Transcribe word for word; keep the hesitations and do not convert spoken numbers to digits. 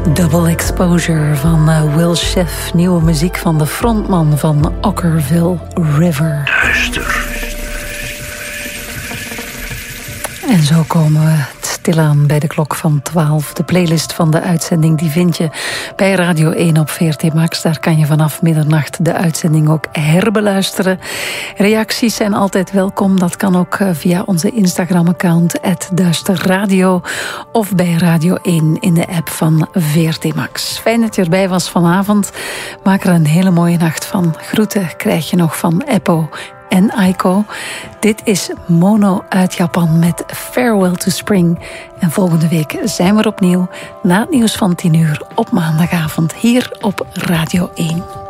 Double Exposure van uh, Will Sheff. Nieuwe muziek van de frontman van Okkervil River. Duister. En zo komen we stilaan bij de klok van twaalf. De playlist van de uitzending die vind je bij Radio één op V R T Max. Daar kan je vanaf middernacht de uitzending ook herbeluisteren. Reacties zijn altijd welkom. Dat kan ook via onze Instagram-account at duisterradio of bij Radio één in de app van V R T Max. Fijn dat je erbij was vanavond. Maak er een hele mooie nacht van. Groeten krijg je nog van Eppo en Aiko. Dit is Mono uit Japan met Farewell to Spring. En volgende week zijn we er opnieuw na het nieuws van tien uur op maandagavond hier op Radio één.